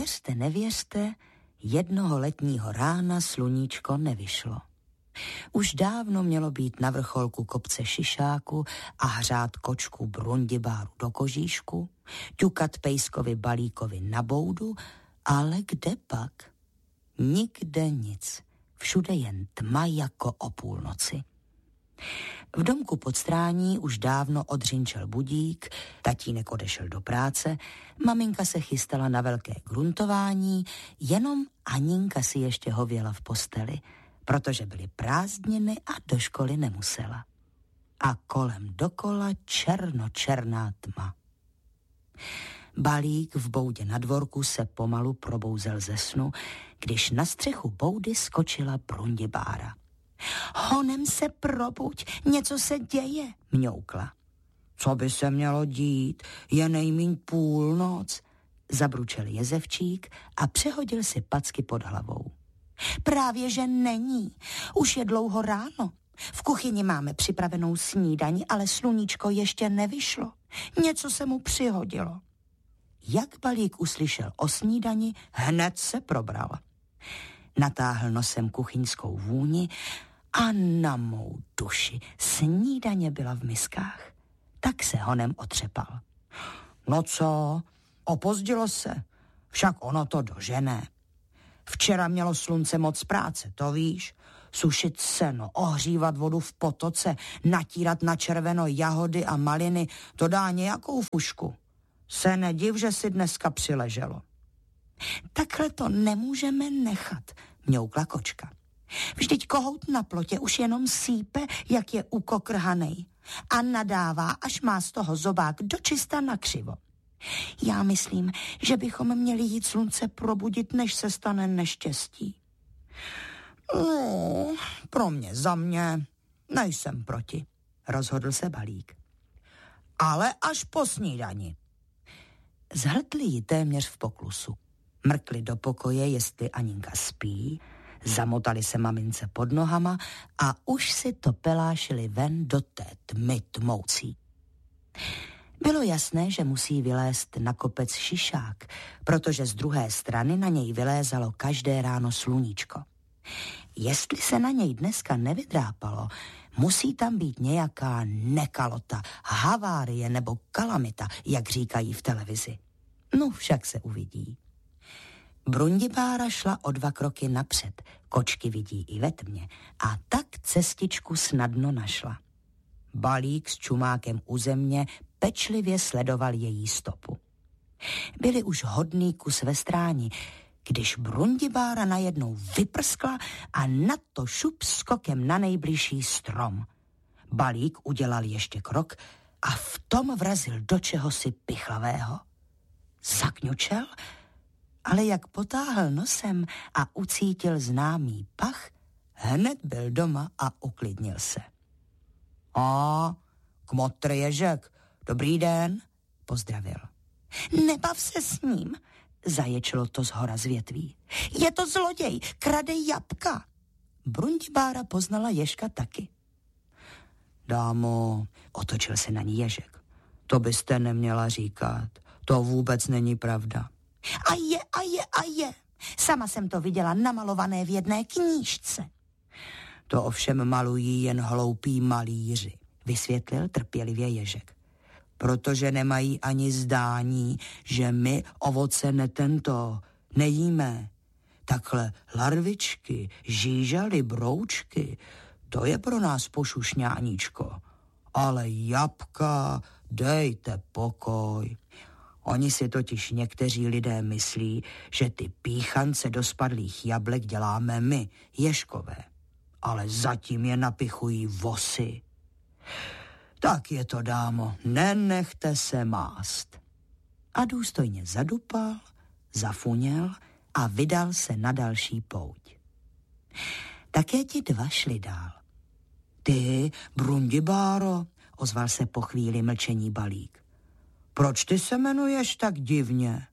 věřte, nevěřte, jednoho letního rána sluníčko nevyšlo. Už dávno mělo být na vrcholku kopce Šišáku a hřát kočku Brundibáru do kožíšku, ťukat pejskovi Balíkovi na boudu, ale kde pak? Nikde nic, všude jen tma jako o půlnoci. V domku pod Strání už dávno odřinčel budík, tatínek odešel do práce, maminka se chystala na velké gruntování, jenom Aninka si ještě hověla v posteli, protože byly prázdniny a do školy nemusela. A kolem dokola černočerná tma. Balík v boudě na dvorku se pomalu probouzel ze snu, když na střechu boudy skočila Brundibára. Honem se probuď, něco se děje, mňoukla. Co by se mělo dít, je nejmíň půlnoc, zabručel Jezevčík a přehodil si packy pod hlavou. Právě že není, už je dlouho ráno. V kuchyni máme připravenou snídani, ale sluníčko ještě nevyšlo. Něco se mu přihodilo. Jak Balík uslyšel o snídani, hned se probral. Natáhl nosem kuchyňskou vůni a na mou duši snídaně byla v miskách. Tak se honem otřepal. No co, opozdilo se, však ono to dožené. Včera mělo slunce moc práce, to víš. Sušit seno, ohřívat vodu v potoce, natírat na červeno jahody a maliny, to dá nějakou fušku. Se nediv, že si dneska přileželo. Takhle to nemůžeme nechat, mňoukla kočka. Vždyť kohout na plotě už jenom sípe, jak je ukokrhanej. A nadává, až má z toho zobák dočista nakřivo. Já myslím, že bychom měli jít slunce probudit, než se stane neštěstí. No, pro mě, za mě, nejsem proti, rozhodl se Balík. Ale až po snídani. Zhltli ji téměř v poklusu. Mrkli do pokoje, jestli Aninka spí, zamotali se mamince pod nohama a už si to pelášili ven do té tmy tmoucí. Bylo jasné, že musí vylézt na kopec Šišák, protože z druhé strany na něj vylézalo každé ráno sluníčko. Jestli se na něj dneska nevydrápalo, musí tam být nějaká nekalota, havárie nebo kalamita, jak říkají v televizi. No však se uvidí. Brundibára šla o 2 kroky napřed, kočky vidí i ve tmě, a tak cestičku snadno našla. Balík s čumákem u země pečlivě sledoval její stopu. Byli už hodný kus ve Stráni, když Brundibára najednou vyprskla a na to šup skokem na nejbližší strom. Balík udělal ještě krok a v tom vrazil do čehosi pichlavého. Zakňučel, ale jak potáhl nosem a ucítil známý pach, hned byl doma a uklidnil se. A, kmotr ježek, dobrý den, pozdravil. Nebav se s ním, zaječilo to zhora z větví. Je to zloděj, krade jabka. Brundibára poznala ježka taky. Dámo, otočil se na ní ježek. To byste neměla říkat, to vůbec není pravda. A je. Sama jsem to viděla namalované v jedné knížce. To ovšem malují jen hloupí malíři, vysvětlil trpělivě ježek. Protože nemají ani zdání, že my ovoce nejíme. Takhle larvičky, žížaly, broučky, to je pro nás pošušňáníčko. Ale jabka, dejte pokoj. Oni si totiž někteří lidé myslí, že ty píchance do spadlých jablek děláme my, ježkové. Ale zatím je napichují vosy. Tak je to, dámo, nenechte se mást. A důstojně zadupal, zafuněl a vydal se na další pouť. Také ti 2 šli dál. Ty, Brundibáro, ozval se po chvíli mlčení Balík. Proč ty se jmenuješ tak divně?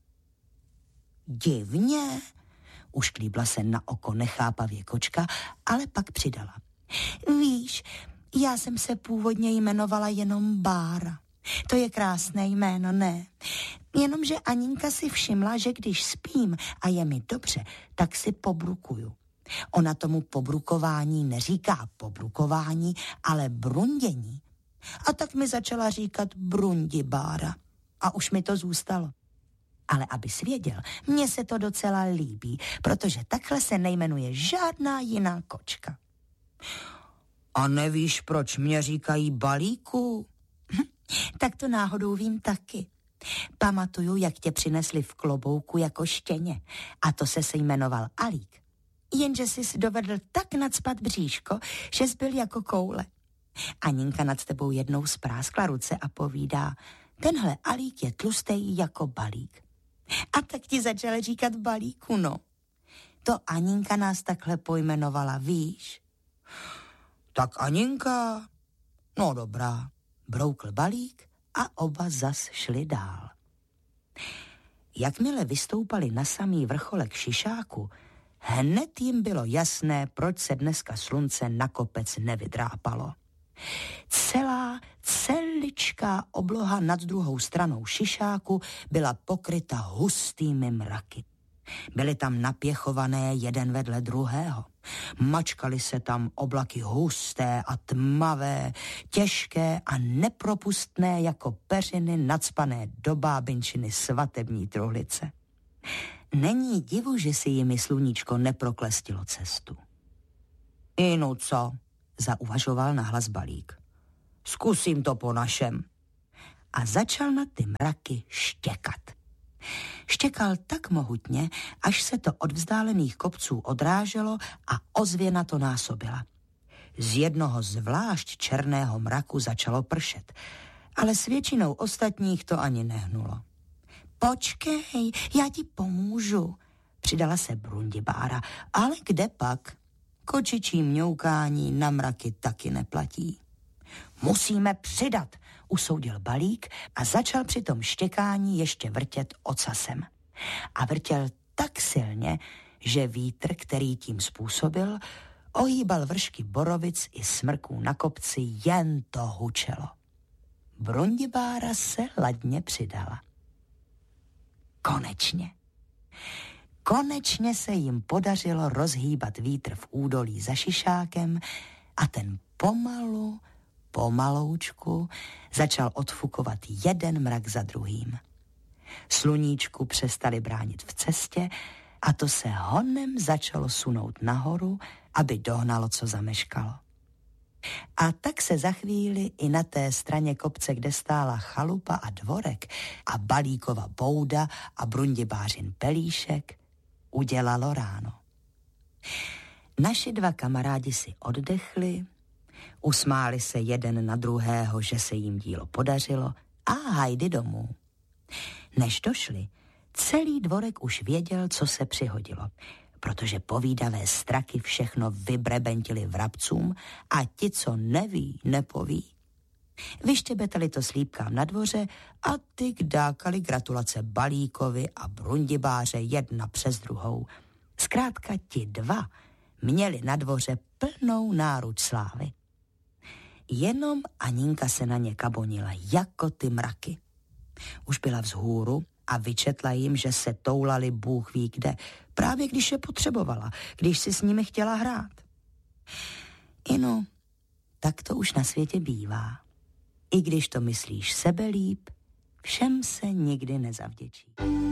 Divně? Ušklíbla se na oko nechápavě kočka, ale pak přidala. Víš, já jsem se původně jmenovala jenom Bára. To je krásné jméno, ne? Jenomže Aninka si všimla, že když spím a je mi dobře, tak si pobrukuju. Ona tomu pobrukování neříká pobrukování, ale brundění. A tak mi začala říkat Brundibára. A už mi to zůstalo. Ale abys věděl, mně se to docela líbí, protože takhle se nejmenuje žádná jiná kočka. A nevíš, proč mě říkají Balíku? Tak to náhodou vím taky. Pamatuju, jak tě přinesli v klobouku jako štěně a to se jmenoval Alík. Jenže jsi dovedl tak nacpat bříško, že jsi byl jako koule. Aninka nad tebou jednou spráskla ruce a povídá, tenhle Alík je tlustej jako balík. A tak ti začal říkat Balíku, no. To Aninka nás takhle pojmenovala, víš? Tak Aninka, no dobrá, broukl Balík a oba zas šli dál. Jakmile vystoupali na samý vrcholek Šišáku, hned jim bylo jasné, proč se dneska slunce na kopec nevydrápalo. Celičká obloha nad druhou stranou Šišáku byla pokryta hustými mraky. Byly tam napěchované jeden vedle druhého. Mačkaly se tam oblaky husté a tmavé, těžké a nepropustné jako peřiny nacpané do bábinčiny svatební truhlice. Není divu, že si jimi sluníčko neproklestilo cestu. Inu co? Zauvažoval nahlas Balík. Zkusím to po našem. A začal na ty mraky štěkat. Štěkal tak mohutně, až se to od vzdálených kopců odráželo a ozvěna to násobila. Z jednoho zvlášť černého mraku začalo pršet, ale s většinou ostatních to ani nehnulo. Počkej, já ti pomůžu, přidala se Brundibára, ale kde pak? Kočičí mňoukání na mraky taky neplatí. Musíme přidat, usoudil Balík a začal při tom štěkání ještě vrtět ocasem. A vrtěl tak silně, že vítr, který tím způsobil, ohýbal vršky borovic i smrků na kopci, jen to hučelo. Brundibára se ladně přidala. Konečně se jim podařilo rozhýbat vítr v údolí za Šišákem a ten pomaloučku začal odfukovat jeden mrak za druhým. Sluníčku přestali bránit v cestě a to se honem začalo sunout nahoru, aby dohnalo, co zameškalo. A tak se za chvíli i na té straně kopce, kde stála chalupa a dvorek a Balíkova bouda a Brundibářin pelíšek, udělalo ráno. Naši dva kamarádi si oddechli, usmáli se jeden na druhého, že se jim dílo podařilo a hajdy domů. Než došli, celý dvorek už věděl, co se přihodilo, protože povídavé straky všechno vybrebentili vrabcům a ti, co neví, nepoví. Vyštěbetali to slípkám na dvoře a ty dákali gratulace Balíkovi a Brundibáře jedna přes druhou. Zkrátka ti dva měli na dvoře plnou náruč slávy. Jenom Aninka se na ně kabonila jako ty mraky. Už byla vzhůru a vyčetla jim, že se toulali Bůh ví kde, právě když je potřebovala, když si s nimi chtěla hrát. Inu, tak to už na světě bývá. I když to myslíš sebelíp, všem se nikdy nezavděčí.